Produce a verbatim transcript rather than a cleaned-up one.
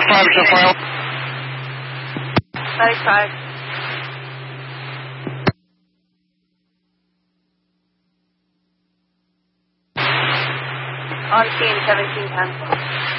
five, so file. Static five. On scene, seventeen ten.